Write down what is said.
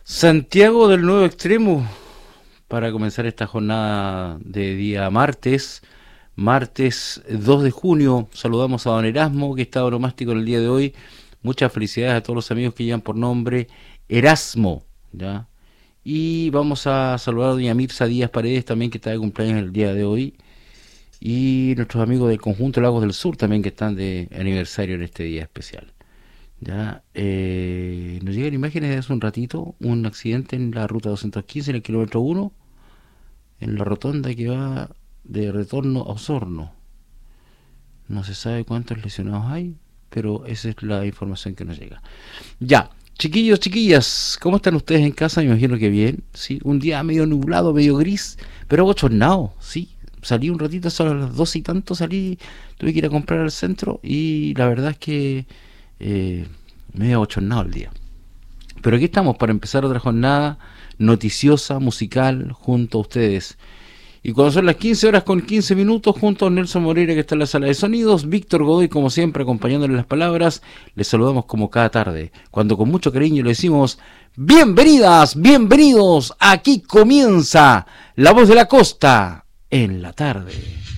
Santiago del Nuevo Extremo, para comenzar esta jornada de día martes 2 de junio. Saludamos a don Erasmo, que está oromástico en el día de hoy. Muchas felicidades a todos los amigos que llevan por nombre Erasmo, ¿ya? Y vamos a saludar a doña Mirza Díaz Paredes también, que está de cumpleaños el día de hoy. Y nuestros amigos del conjunto Lagos del Sur también, que están de aniversario en este día especial. Ya, nos llegan imágenes de hace un ratito, un accidente en la ruta 215, en el kilómetro 1, en la rotonda que va de retorno a Osorno. No se sabe cuántos lesionados hay, pero esa es la información que nos llega. Ya, chiquillos, chiquillas, ¿cómo están ustedes en casa? Me imagino que bien, sí, un día medio nublado, medio gris, pero bochornado, sí. Salí un ratito, solo a las 12 y tanto salí, tuve que ir a comprar al centro y la verdad es que medio bochornado el día. Pero aquí estamos para empezar otra jornada noticiosa, musical, junto a ustedes. Y cuando son las 15 horas con 15 minutos, junto a Nelson Moreira, que está en la sala de sonidos, Víctor Godoy, como siempre, acompañándole las palabras, les saludamos como cada tarde, cuando con mucho cariño le decimos: bienvenidas, bienvenidos, aquí comienza La Voz de la Costa en la tarde.